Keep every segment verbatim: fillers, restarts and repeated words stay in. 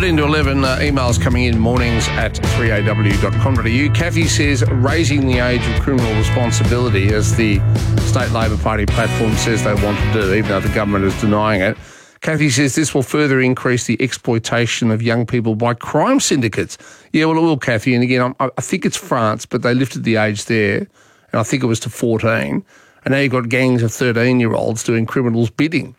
thirteen to eleven, uh, emails coming in, mornings at three a w dot com dot a u. Kathy says raising the age of criminal responsibility, as the State Labor Party platform says they want to do, even though the government is denying it. Kathy says this will further increase the exploitation of young people by crime syndicates. Yeah, well, it will, Kathy. And again, I'm, I think it's France, but they lifted the age there, and I think it was to fourteen. And now you've got gangs of thirteen-year-olds doing criminals' bidding.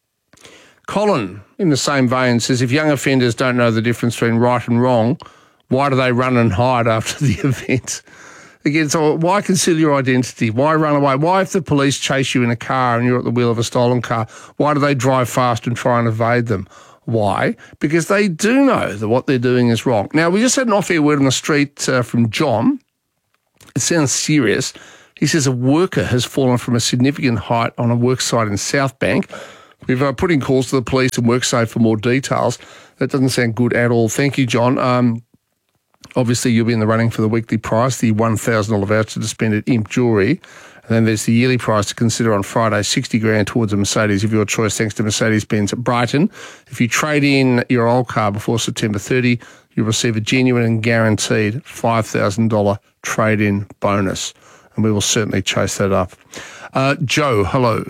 Colin, in the same vein, says if young offenders don't know the difference between right and wrong, why do they run and hide after the event? Again, so why conceal your identity? Why run away? Why, if the police chase you in a car and you're at the wheel of a stolen car, why do they drive fast and try and evade them? Why? Because they do know that what they're doing is wrong. Now, we just had an off-air word on the street uh, from John. It sounds serious. He says a worker has fallen from a significant height on a work site in South Bank. We've uh, put in calls to the police and WorkSafe for more details. That doesn't sound good at all. Thank you, John. Um, obviously, you'll be in the running for the weekly prize, the one thousand dollars voucher to spend at Imp Jewellery. And then there's the yearly prize to consider on Friday, sixty grand towards a Mercedes of your choice, thanks to Mercedes-Benz at Brighton. If you trade in your old car before September thirtieth, you'll receive a genuine and guaranteed five thousand dollars trade-in bonus. And we will certainly chase that up. Uh, Joe, hello.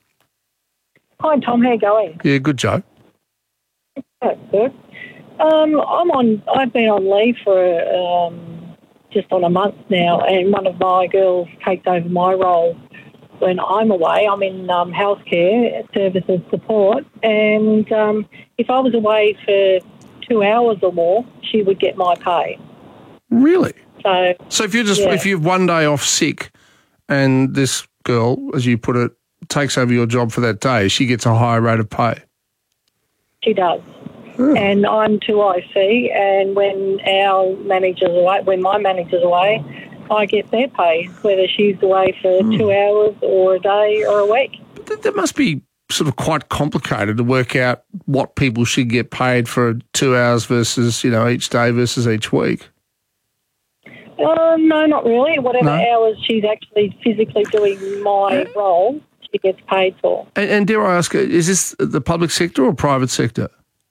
Hi, Tom. How you going? Yeah, good, Joe. That's good. Um, I'm on. I've been on leave for um, just on a month now, and one of my girls takes over my role when I'm away. I'm in um, healthcare services support, and um, if I was away for two hours or more, she would get my pay. Really? So, so if you just yeah. if you have one day off sick, and this girl, as you put it, takes over your job for that day, she gets a higher rate of pay. She does. Oh. And I'm two I C, and when our manager's away, when my manager's away, I get their pay, whether she's away for mm. two hours or a day or a week. But that, that must be sort of quite complicated to work out what people should get paid for two hours versus, you know, each day versus each week. Uh, no, not really. Whatever no? hours she's actually physically doing my uh, role, she gets paid for. And, and dare I ask, is this the public sector or private sector?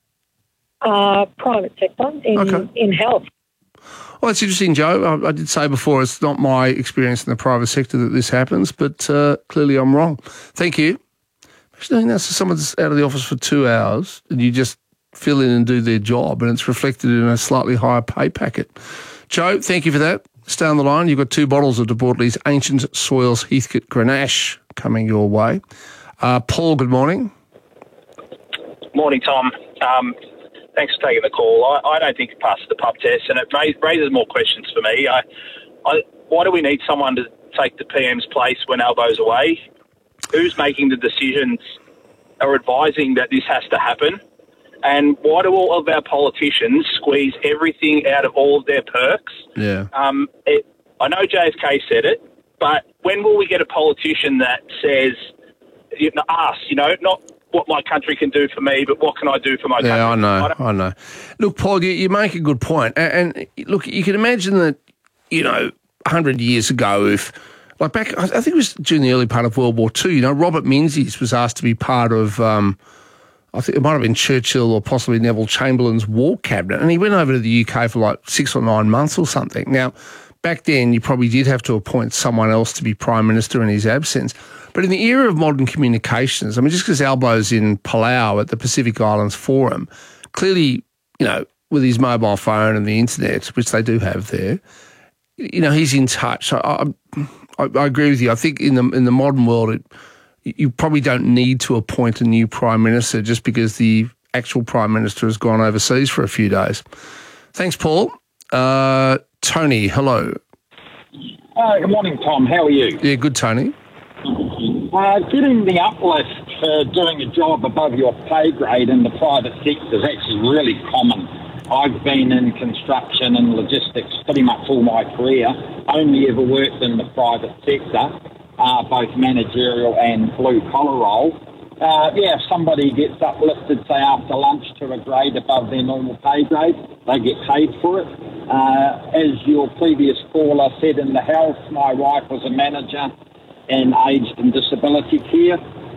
Uh, private sector in, okay. in health. Well, that's interesting, Joe. I, I did say before it's not my experience in the private sector that this happens, but uh, clearly I'm wrong. Thank you. Actually, that's someone's out of the office for two hours and you just fill in and do their job and it's reflected in a slightly higher pay packet. Joe, thank you for that. Stay on the line. You've got two bottles of De Bortoli's Ancient Soils Heathcote Grenache coming your way. Uh, Paul, good morning. Morning, Tom. Um, thanks for taking the call. I, I don't think it passes the pub test, and it raise, raises more questions for me. I, I, why do we need someone to take the P M's place when Albo's away? Who's making the decisions or advising that this has to happen? And why do all of our politicians squeeze everything out of all of their perks? Yeah. Um, it, I know J F K said it, but when will we get a politician that says, you know, us, you know, not what my country can do for me, but what can I do for my yeah, country? Yeah, I know, I, I know. Look, Paul, you, you make a good point. And, and look, you can imagine that, you know, one hundred years ago, if, like back, I think it was during the early part of World War Two, you know, Robert Menzies was asked to be part of, um, I think it might have been Churchill or possibly Neville Chamberlain's war cabinet, and he went over to the U K for like six or nine months or something. Now, back then, you probably did have to appoint someone else to be Prime Minister in his absence. But in the era of modern communications, I mean, just because Albo's in Palau at the Pacific Islands Forum, clearly, you know, with his mobile phone and the internet, which they do have there, you know, he's in touch. I, I, I agree with you. I think in the in the modern world, it, you probably don't need to appoint a new Prime Minister just because the actual Prime Minister has gone overseas for a few days. Thanks, Paul. Uh, Tony, hello. Uh, good morning, Tom. How are you? Yeah, good, Tony. Uh, getting the uplift for doing a job above your pay grade in the private sector is actually really common. I've been in construction and logistics pretty much all my career, only ever worked in the private sector, uh, both managerial and blue-collar role. Uh, yeah, if somebody gets uplifted, say, after lunch to a grade above their normal pay grade, they get paid for it. Uh, as your previous caller said in the health, my wife was a manager in aged and disability care.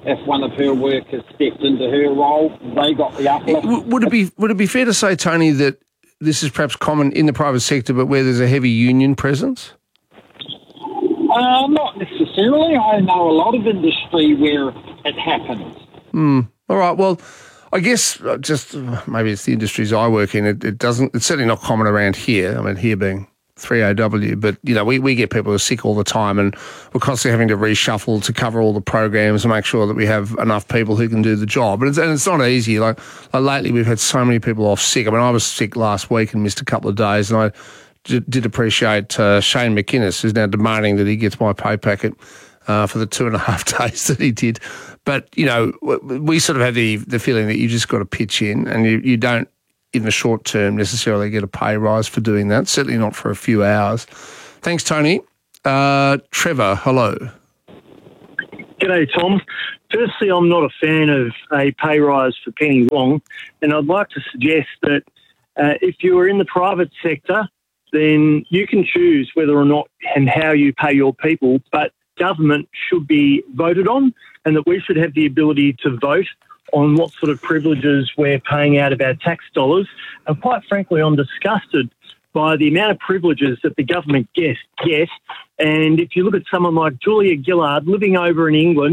if one of her workers stepped into her role, they got the uplift. W- Would it be would it be fair to say, Tony, that this is perhaps common in the private sector, but where there's a heavy union presence? Uh, not necessarily. I know a lot of industry where it happens. Hmm. All right. Well, I guess just maybe it's the industries I work in. It, it doesn't. It's certainly not common around here. I mean, here being three A W, but you know, we, we get people who are sick all the time, and we're constantly having to reshuffle to cover all the programs and make sure that we have enough people who can do the job. And it's, and it's not easy. Like, like lately, we've had so many people off sick. I mean, I was sick last week and missed a couple of days, and I d- did appreciate uh, Shane McInnes, who's now demanding that he gets my pay packet uh, for the two and a half days that he did. But, you know, we sort of have the the feeling that you just got to pitch in, and you, you don't, in the short term, necessarily get a pay rise for doing that, certainly not for a few hours. Thanks, Tony. Uh, Trevor, hello. G'day, Tom. Firstly, I'm not a fan of a pay rise for Penny Wong, and I'd like to suggest that uh, if you are in the private sector, then you can choose whether or not and how you pay your people, but government should be voted on, and that we should have the ability to vote on what sort of privileges we're paying out of our tax dollars. And quite frankly, I'm disgusted by the amount of privileges that the government gets. Get. And if you look at someone like Julia Gillard living over in England,